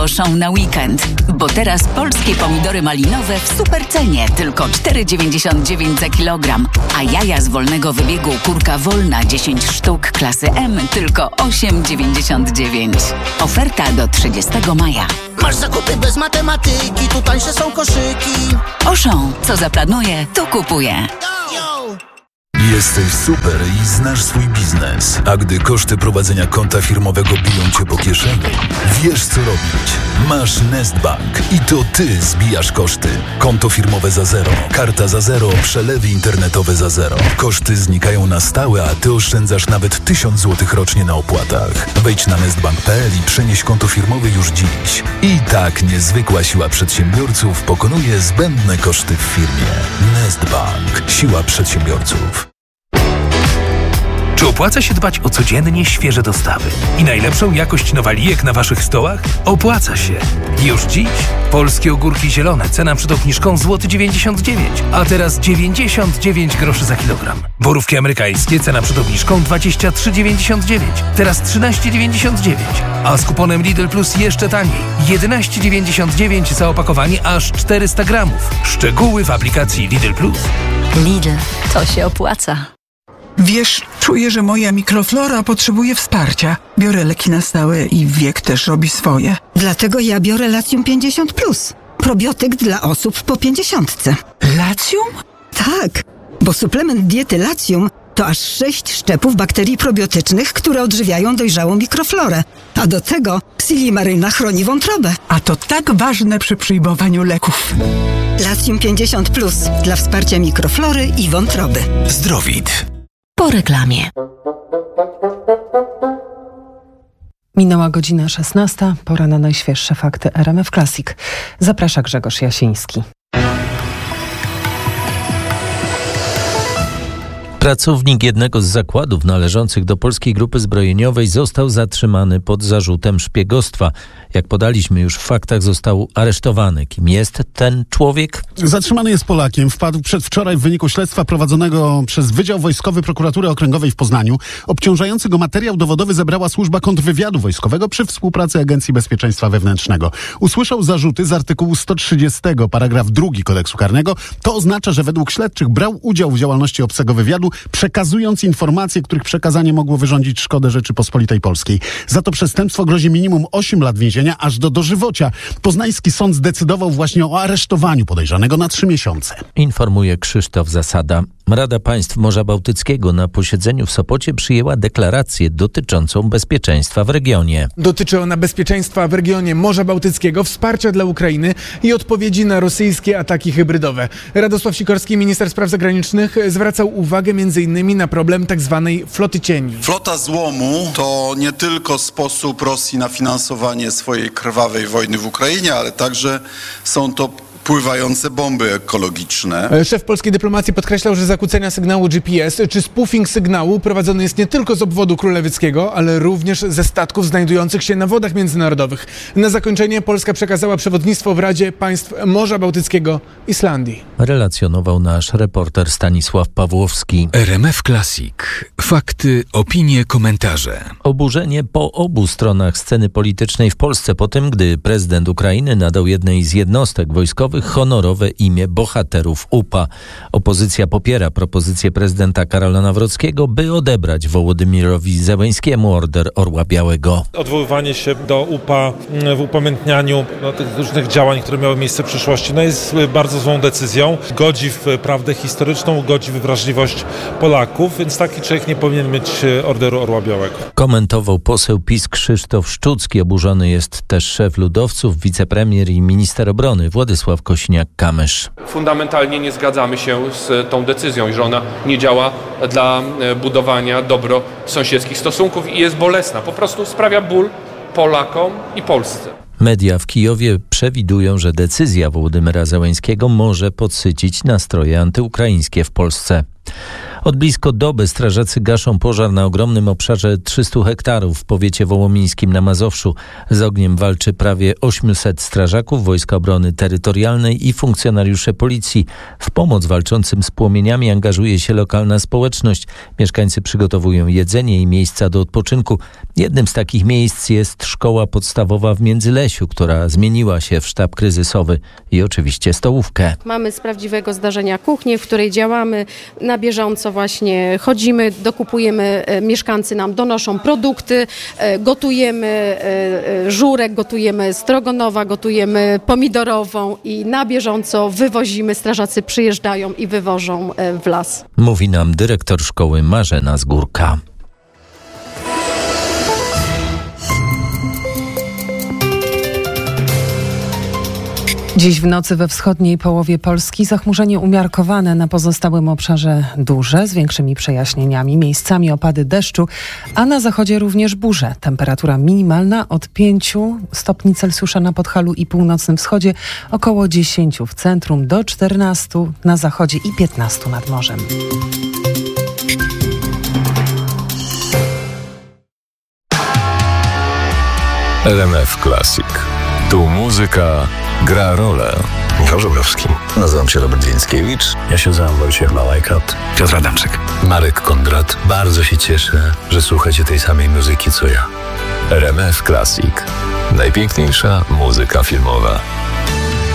Auchan na weekend, bo teraz polskie pomidory malinowe w super cenie, tylko 4,99 za kilogram, a jaja z wolnego wybiegu kurka wolna 10 sztuk klasy M tylko 8,99. Oferta do 30 maja. Masz zakupy bez matematyki, tu tańsze są koszyki. Auchan, co zaplanuje, to kupuje. Jesteś super i znasz swój biznes, a gdy koszty prowadzenia konta firmowego biją cię po kieszeni, wiesz co robić. Masz Nestbank i to ty zbijasz koszty. Konto firmowe za zero, karta za zero, przelewy internetowe za zero. Koszty znikają na stałe, a ty oszczędzasz nawet 1000 zł rocznie na opłatach. Wejdź na nestbank.pl i przenieś konto firmowe już dziś. I tak niezwykła siła przedsiębiorców pokonuje zbędne koszty w firmie. Nestbank. Siła przedsiębiorców. Czy opłaca się dbać o codziennie świeże dostawy i najlepszą jakość nowalijek na waszych stołach? Opłaca się. Już dziś polskie ogórki zielone, cena przed obniżką złoty 99, a teraz 99 groszy za kilogram. Borówki amerykańskie, cena przed obniżką 23,99, teraz 13,99, a z kuponem Lidl Plus jeszcze taniej. 11,99 za opakowanie aż 400 gramów. Szczegóły w aplikacji Lidl Plus. Lidl, to się opłaca. Wiesz, czuję, że moja mikroflora potrzebuje wsparcia. Biorę leki na stałe i wiek też robi swoje. Dlatego ja biorę Latium 50+. Probiotyk dla osób po 50. Latium? Tak, bo suplement diety Latium to aż 6 szczepów bakterii probiotycznych, które odżywiają dojrzałą mikroflorę. A do tego Silimaryna chroni wątrobę. A to tak ważne przy przyjmowaniu leków. Latium 50+ dla wsparcia mikroflory i wątroby. Zdrowit. Po reklamie. Minęła godzina 16, pora na najświeższe fakty RMF Classic. Zaprasza Grzegorz Jasiński. Pracownik jednego z zakładów należących do Polskiej Grupy Zbrojeniowej został zatrzymany pod zarzutem szpiegostwa. Jak podaliśmy już w faktach, został aresztowany. Kim jest ten człowiek? Zatrzymany jest Polakiem. Wpadł przedwczoraj w wyniku śledztwa prowadzonego przez Wydział Wojskowy Prokuratury Okręgowej w Poznaniu. Obciążający go materiał dowodowy zebrała Służba Kontrwywiadu Wojskowego przy współpracy Agencji Bezpieczeństwa Wewnętrznego. Usłyszał zarzuty z artykułu 130, paragraf 2 Kodeksu Karnego. To oznacza, że według śledczych brał udział w działalności obcego wywiadu, przekazując informacje, których przekazanie mogło wyrządzić szkodę Rzeczypospolitej Polskiej. Za to przestępstwo grozi minimum 8 lat więzienia, aż do dożywocia. Poznański sąd zdecydował właśnie o aresztowaniu podejrzanego na 3 miesiące. Informuje Krzysztof Zasada. Rada Państw Morza Bałtyckiego na posiedzeniu w Sopocie przyjęła deklarację dotyczącą bezpieczeństwa w regionie. Dotyczy ona bezpieczeństwa w regionie Morza Bałtyckiego, wsparcia dla Ukrainy i odpowiedzi na rosyjskie ataki hybrydowe. Radosław Sikorski, minister spraw zagranicznych, zwracał uwagę m.in. na problem tzw. floty cieni. Flota złomu to nie tylko sposób Rosji na finansowanie swojej krwawej wojny w Ukrainie, ale także są to pływające bomby ekologiczne. Szef polskiej dyplomacji podkreślał, że zakłócenia sygnału GPS czy spoofing sygnału prowadzony jest nie tylko z obwodu królewickiego, ale również ze statków znajdujących się na wodach międzynarodowych. Na zakończenie Polska przekazała przewodnictwo w Radzie Państw Morza Bałtyckiego Islandii. Relacjonował nasz reporter Stanisław Pawłowski. RMF Classic. Fakty, opinie, komentarze. Oburzenie po obu stronach sceny politycznej w Polsce po tym, gdy prezydent Ukrainy nadał jednej z jednostek wojskowych honorowe imię bohaterów UPA. Opozycja popiera propozycję prezydenta Karola Nawrockiego, by odebrać Wołodymyrowi Zełenskiemu Order Orła Białego. Odwoływanie się do UPA w upamiętnianiu tych różnych działań, które miały miejsce w przyszłości, jest bardzo złą decyzją. Godzi w prawdę historyczną, godzi w wrażliwość Polaków, więc taki człowiek nie powinien mieć Orderu Orła Białego. Komentował poseł PiS Krzysztof Szczucki. Oburzony jest też szef ludowców, wicepremier i minister obrony Władysław Kosiniak-Kamysz. Fundamentalnie nie zgadzamy się z tą decyzją i że ona nie działa dla budowania dobrosąsiedzkich stosunków i jest bolesna. Po prostu sprawia ból Polakom i Polsce. Media w Kijowie przewidują, że decyzja Wołodymyra Zełenskiego może podsycić nastroje antyukraińskie w Polsce. Od blisko doby strażacy gaszą pożar na ogromnym obszarze 300 hektarów w powiecie wołomińskim na Mazowszu. Z ogniem walczy prawie 800 strażaków Wojska Obrony Terytorialnej i funkcjonariusze policji. W pomoc walczącym z płomieniami angażuje się lokalna społeczność. Mieszkańcy przygotowują jedzenie i miejsca do odpoczynku. Jednym z takich miejsc jest szkoła podstawowa w Międzylesiu, która zmieniła się w sztab kryzysowy i oczywiście stołówkę. Mamy z prawdziwego zdarzenia kuchnię, w której działamy na bieżąco, właśnie chodzimy, dokupujemy, mieszkańcy nam donoszą produkty, gotujemy żurek, gotujemy stroganowa, gotujemy pomidorową i na bieżąco wywozimy, strażacy przyjeżdżają i wywożą w las. Mówi nam dyrektor szkoły Marzena Zgórka. Dziś w nocy we wschodniej połowie Polski zachmurzenie umiarkowane, na pozostałym obszarze duże, z większymi przejaśnieniami, miejscami opady deszczu, a na zachodzie również burze. Temperatura minimalna od 5 stopni Celsjusza na Podhalu i północnym wschodzie, około 10 w centrum, do 14 na zachodzie i 15 nad morzem. RMF Classic. Tu muzyka gra rolę. Michał Żubrowski. Nazywam się Robert Więckiewicz. Ja się nazywam Wojciech Małajkat. Piotr Adamczyk. Marek Kondrat. Bardzo się cieszę, że słuchacie tej samej muzyki co ja. RMF Classic. Najpiękniejsza muzyka filmowa.